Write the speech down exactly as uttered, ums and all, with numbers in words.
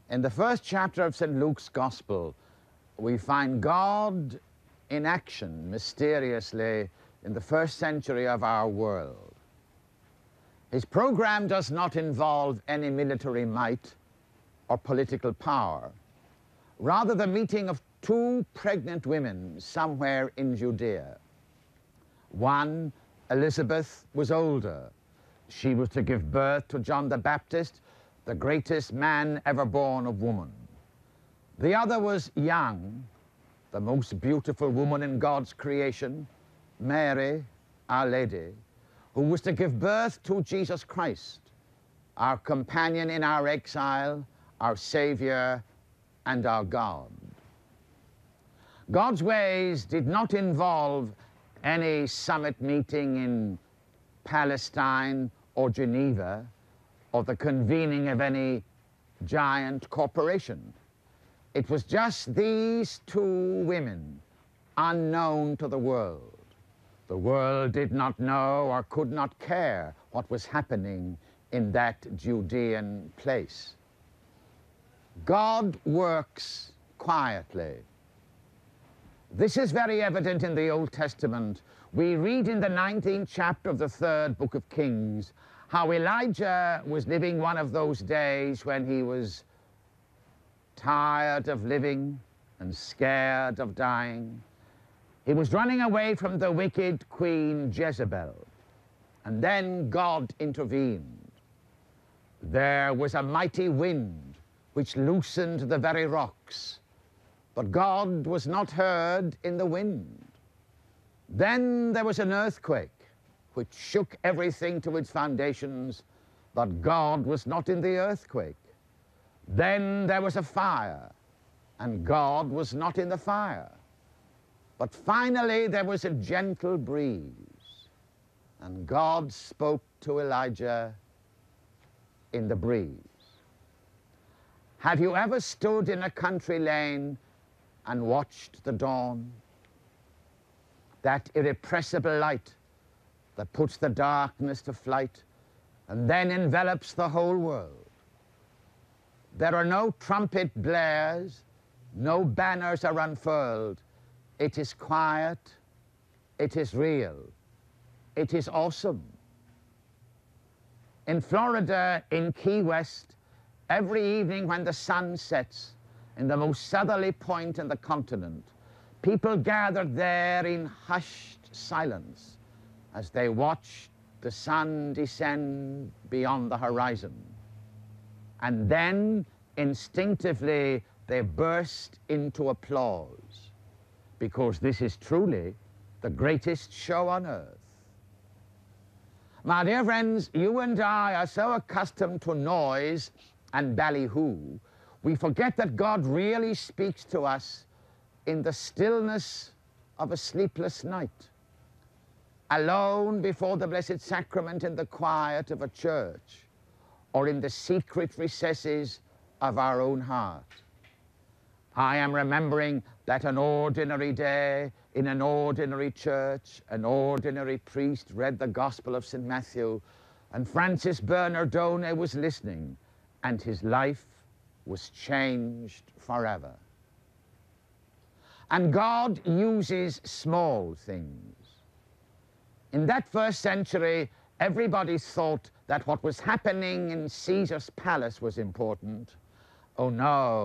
In the first chapter of Saint Luke's Gospel, we find God in action mysteriously in the first century of our world. His program does not involve any military might or political power, rather the meeting of two pregnant women somewhere in Judea. One, Elizabeth, was older. She was to give birth to John the Baptist, the greatest man ever born of woman. The other was young, the most beautiful woman in God's creation, Mary, Our Lady, who was to give birth to Jesus Christ, our companion in our exile, our Savior, and our God. God's ways did not involve any summit meeting in Palestine or Geneva, or the convening of any giant corporation. It was just these two women, unknown to the world. The world did not know or could not care what was happening in that Judean place. God works quietly. This is very evident in the Old Testament. We read in the nineteenth chapter of the third book of Kings how Elijah was living one of those days when he was tired of living and scared of dying. He was running away from the wicked queen Jezebel, and then God intervened. There was a mighty wind which loosened the very rocks, but God was not heard in the wind. Then there was an earthquake which shook everything to its foundations, but God was not in the earthquake. Then there was a fire, and God was not in the fire. But finally there was a gentle breeze, and God spoke to Elijah in the breeze. Have you ever stood in a country lane and watched the dawn? That irrepressible light that puts the darkness to flight and then envelops the whole world. There are no trumpet blares, no banners are unfurled. It is quiet, it is real, it is awesome. In Florida, in Key West, every evening when the sun sets in the most southerly point in the continent, people gathered there in hushed silence as they watched the sun descend beyond the horizon. And then, instinctively, they burst into applause, because this is truly the greatest show on earth. My dear friends, you and I are so accustomed to noise and ballyhoo, we forget that God really speaks to us in the stillness of a sleepless night, alone before the Blessed Sacrament in the quiet of a church, or in the secret recesses of our own heart. I am remembering that an ordinary day in an ordinary church, an ordinary priest read the Gospel of Saint Matthew, and Francis Bernardone was listening, and his life was changed forever. And God uses small things. In that first century, everybody thought that what was happening in Caesar's palace was important. Oh no.